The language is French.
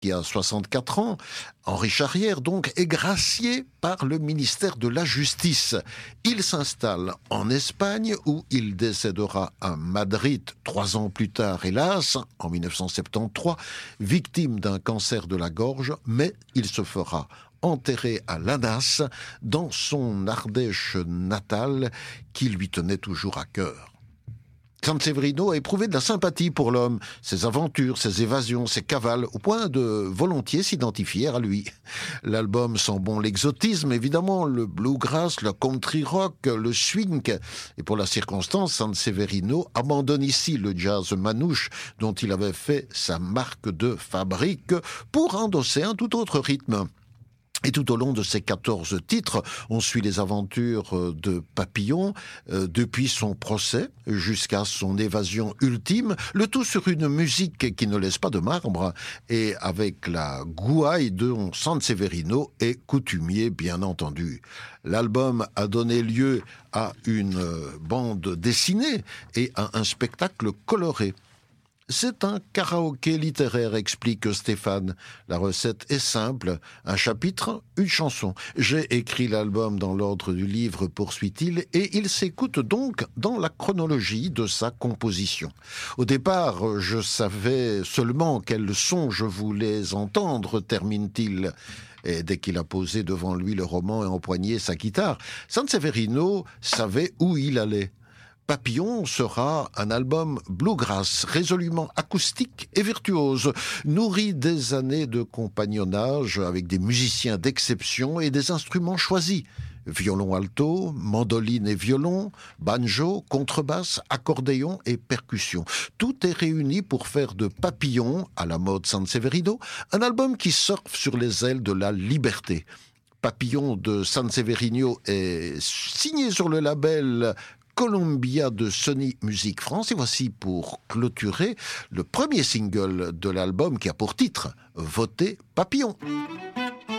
qui a 64 ans, Henri Charrière donc, est gracié par le ministère de la Justice. Il s'installe en Espagne où il décédera à Madrid 3 ans plus tard, hélas, en 1973, victime d'un cancer de la gorge, mais il se fera enterré à Lannas, dans son Ardèche natale, qui lui tenait toujours à cœur. Sanseverino a éprouvé de la sympathie pour l'homme, ses aventures, ses évasions, ses cavales, au point de volontiers s'identifier à lui. L'album sent bon l'exotisme, évidemment, le bluegrass, le country rock, le swing. Et pour la circonstance, Sanseverino abandonne ici le jazz manouche dont il avait fait sa marque de fabrique pour endosser un tout autre rythme. Et tout au long de ces 14 titres, on suit les aventures de Papillon, depuis son procès jusqu'à son évasion ultime, le tout sur une musique qui ne laisse pas de marbre, et avec la gouaille de Sanseverino et coutumier, bien entendu. L'album a donné lieu à une bande dessinée et à un spectacle coloré. C'est un karaoké littéraire, explique Stéphane. La recette est simple, un chapitre, une chanson. J'ai écrit l'album dans l'ordre du livre, poursuit-il, et il s'écoute donc dans la chronologie de sa composition. Au départ, je savais seulement quel son je voulais entendre, termine-t-il. Et dès qu'il a posé devant lui le roman et empoigné sa guitare, Sanseverino savait où il allait. Papillon sera un album bluegrass, résolument acoustique et virtuose, nourri des années de compagnonnage avec des musiciens d'exception et des instruments choisis. Violon alto, mandoline et violon, banjo, contrebasse, accordéon et percussion. Tout est réuni pour faire de Papillon, à la mode Sanseverino, un album qui surfe sur les ailes de la liberté. Papillon de Sanseverino est signé sur le label Columbia de Sony Music France. Et voici pour clôturer le premier single de l'album qui a pour titre « Voter Papillon ».